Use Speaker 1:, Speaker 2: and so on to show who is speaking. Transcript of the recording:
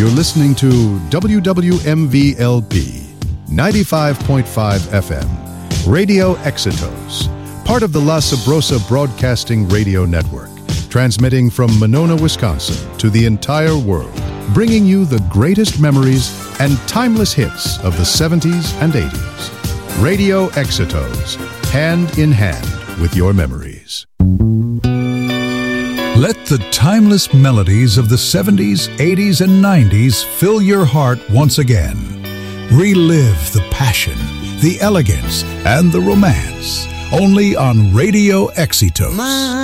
Speaker 1: You're listening to WWMV-LP 95.5 FM, Radio Exitos, part of the La Sabrosa Broadcasting Radio Network, transmitting from Monona, Wisconsin to the entire world, bringing you the greatest memories and timeless hits of the 70s and 80s. Radio Exitos, hand in hand with your memories.
Speaker 2: Let the timeless melodies of the 70s, 80s, and 90s fill your heart once again. Relive the passion, the elegance, and the romance. Only on Radio Exitos.